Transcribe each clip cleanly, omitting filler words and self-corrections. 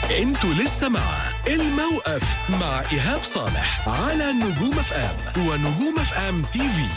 انتوا لسه مع الموقف مع إيهاب صالح على نجوم اف ام ونجوم اف ام تي في.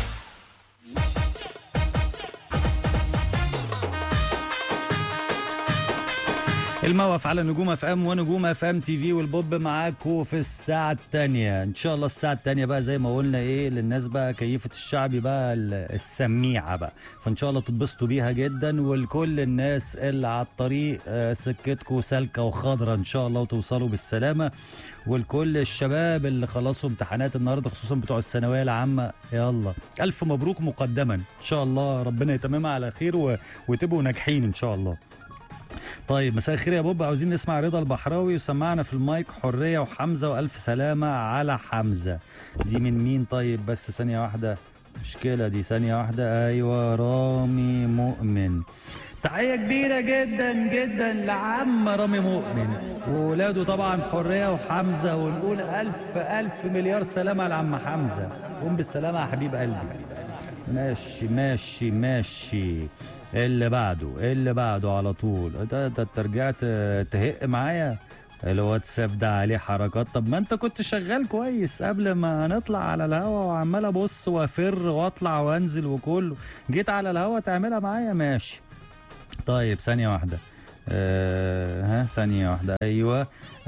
الموقف على نجوم اف ام ونجوم اف ام تي في، والبوب معاكم في الساعه الثانيه ان شاء الله. الساعه الثانيه بقى زي ما قلنا ايه للناس بقى كيفه الشعبي بقى السميعه بقى، فان شاء الله تتبسطوا بيها جدا. ولكل الناس اللي على الطريق سكتكم سالكه وخضره ان شاء الله وتوصلوا بالسلامه. ولكل الشباب اللي خلصوا امتحانات النهارده خصوصا بتوع الثانويه العامه، يلا الف مبروك مقدما ان شاء الله، ربنا يتممها على خير وتبقوا ناجحين ان شاء الله. طيب مساء الخير يا بوب، عاوزين نسمع رضا البحراوي وسمعنا في المايك حرية وحمزة وألف سلامة على حمزة. دي من مين؟ طيب بس ثانية واحدة، مشكلة دي، ثانية واحدة. أيوة رامي مؤمن. تحية كبيرة جدا جدا لعم رامي مؤمن وولاده طبعا حرية وحمزة، ونقول ألف ألف مليار سلامة على عم حمزة. قوم بالسلامة يا حبيب قلبي. ماشي ماشي ماشي. اللي بعده على طول. ده انت رجعت تهق معايا. الواتساب ده عليه حركات. طب ما انت كنت شغال كويس قبل ما نطلع على الهوا، وعمال ابص وافر واطلع وانزل وكله، جيت على الهوا تعملها معايا. ماشي طيب ثانية واحدة. ثانية واحدة. ايوه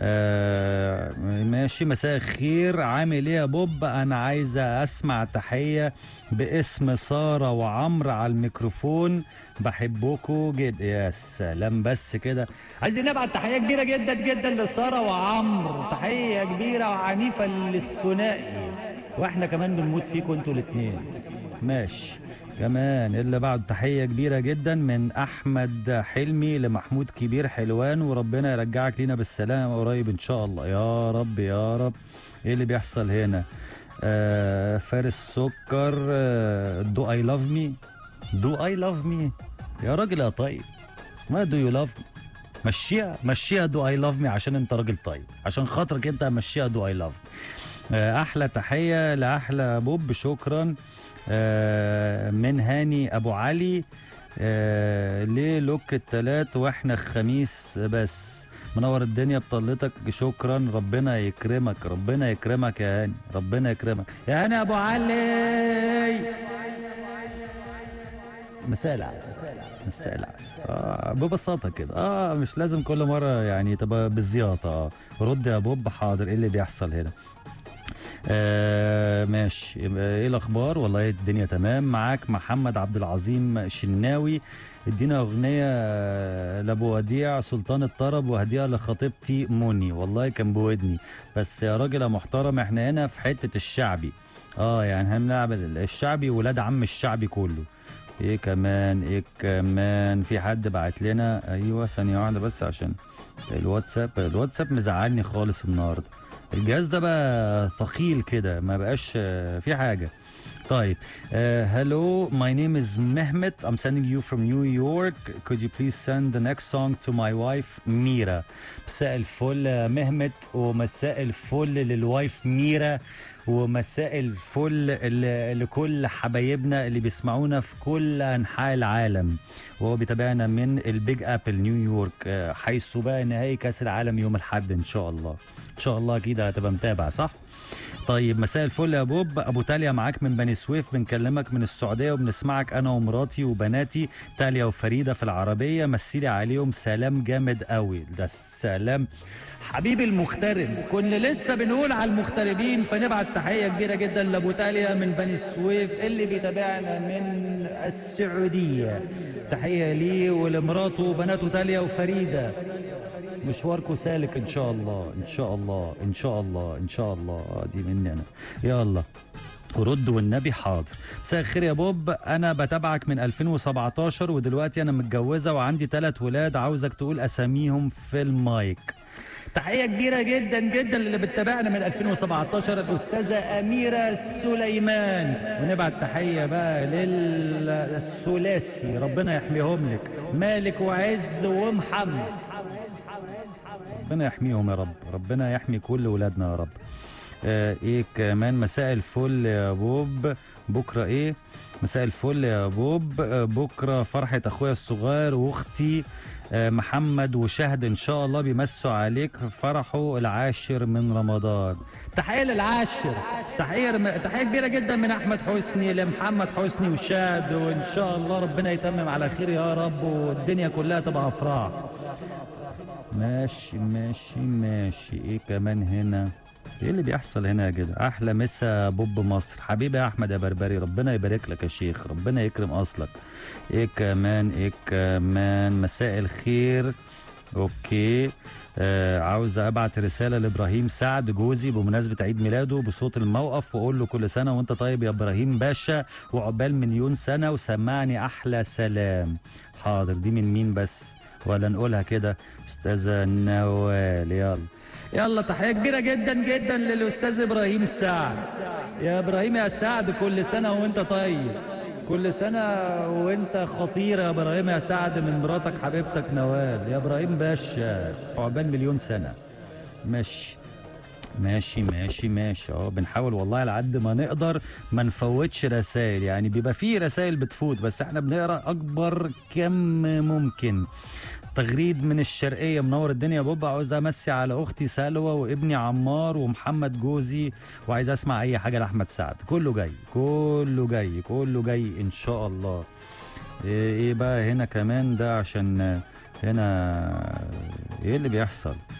ماشي. مساء الخير، عامل ايه يا بوب؟ انا عايزة اسمع تحية باسم سارة وعمر على الميكروفون، بحبكوا جدا. يا سلام بس كده. عايزين نبعت تحية كبيرة جدا جدا لسارة وعمر، تحية كبيرة وعنيفة للثنائي، واحنا كمان بنموت فيكم انتوا الاثنين. ماشي كمان اللي بعد تحية كبيرة جدا من أحمد حلمي لمحمود كبير حلوان، وربنا يرجعك لينا بالسلامة قريب إن شاء الله يا رب يا رب. إيه اللي بيحصل هنا؟ فارس سكر. دو اي لاف مي. دو اي لاف مي يا راجل يا طيب، اسمها دو يو لاف مي. مشيها دو اي لاف مي عشان انت راجل طيب، عشان خاطرك انت مشيها دو اي لاف مي. احلى تحيه لاحلى بوب، شكرا. من هاني ابو علي. ليه لوك التلات واحنا الخميس بس؟ منور الدنيا بطلتك، شكرا. ربنا يكرمك ربنا يكرمك يا هاني، ربنا يكرمك يا هاني ابو علي. مساء العسل مساء العسل. ببساطه كده، مش لازم كل مره يعني تبقى بالزياطه. رد يا بوب. حاضر. ايه اللي بيحصل هنا؟ ماشي. ايه الاخبار؟ والله الدنيا تمام. معاك محمد عبد العظيم شناوي. ادينا اغنيه لابو وديع سلطان الطرب وهديها لخطيبتي مني. والله كان بودني بس يا راجل يا محترم، احنا هنا في حته الشعبي، يعني هنلعب الشعبي ولاد عم الشعبي كله. ايه كمان في حد بعت لنا. ايوه ثانيه واحده بس عشان الواتساب مزعلني خالص النهارده. الجهاز ده بقى ثقيل كده، ما بقاش في حاجه. طيب hello, my name is Mehmet. I'm sending you from New York. Could you please send the next song to my wife ميرا. مساء الفل مهمت، ومساء الفل للوايف ميرا، ومساء الفل لكل حبايبنا اللي بيسمعونا في كل انحاء العالم، وهو بيتابعنا من البيج ابل نيويورك، حيث بقى نهائي كاس العالم يوم الاحد ان شاء الله. ان شاء الله اكيد هتبقى متابع صح؟ طيب مساء الفل يا بوب. ابو تاليا معاك من بني سويف، بنكلمك من السعوديه وبنسمعك انا ومراتي وبناتي تاليا وفريده في العربيه. مسيلي عليهم سلام جامد قوي. ده السلام حبيبي المغترب، كنا لسه بنقول على المغتربين، فنبعت تحيه كبيره جدا لابو تاليا من بني سويف اللي بيتابعنا من السعوديه. تحيه ليه ولمراته وبناته تاليا وفريده. مشواركم سالك ان شاء الله ان شاء الله ان شاء الله ان شاء الله. دي مني انا. يلا رد والنبي. حاضر. مساء الخير يا بوب، انا بتابعك من 2017 ودلوقتي انا متجوزه وعندي 3 ولاد، عاوزك تقول اساميهم في المايك. تحيه كبيره جدا جدا اللي بتتابعنا من 2017 الاستاذه اميره سليمان، ونبعت تحيه بقى للثلاثي ربنا يحميهم لك، مالك وعز ومحمد. ربنا يحميهم يا رب، ربنا يحمي كل ولادنا يا رب. ايه كمان؟ مساء الفل يا بوب، بكره ايه؟ مساء الفل يا بوب، بكره فرحه اخويا الصغير واختي محمد وشهد ان شاء الله بيمسوا عليك في فرحه العاشر من رمضان. تحيه للعاشر، تحيه كبيره جدا من احمد حسني لمحمد حسني وشهد، وان شاء الله ربنا يتمم على خير يا رب، والدنيا كلها تبقى افراح. ماشي ماشي ماشي. ايه كمان هنا؟ ايه اللي بيحصل هنا يا جدع؟ احلى مسا بوب مصر، حبيبي يا احمد يا بربري، ربنا يبارك لك يا شيخ، ربنا يكرم اصلك. ايه كمان؟ ايه كمان؟ مساء الخير. اوكي، عاوز ابعت رساله لابراهيم سعد جوزي بمناسبه عيد ميلاده بصوت الموقف، واقول له كل سنه وانت طيب يا ابراهيم باشا، وعقبال مليون سنه، وسمعني احلى سلام. حاضر. دي من مين بس؟ ولا نقولها كده؟ استاذه نوال. يلا تحيه كبيره جدا جدا للاستاذ ابراهيم سعد. يا ابراهيم يا سعد، كل سنه وانت طيب، كل سنه وانت خطير يا ابراهيم يا سعد، من مراتك حبيبتك نوال. يا ابراهيم باشا عقبال مليون سنه. ماشي ماشي ماشي ماشي. بنحاول والله على قد ما نقدر ما نفوتش رسائل، يعني بيبقى فيه رسائل بتفوت بس احنا بنقرا اكبر كم ممكن. تغريد من الشرقيه، منور الدنيا يا بوب، عاوز امسي على اختي سلوى وابني عمار ومحمد جوزي، وعايز اسمع اي حاجه لاحمد سعد. كله جاي كله جاي كله جاي ان شاء الله. ايه بقى هنا كمان ده؟ عشان هنا ايه اللي بيحصل؟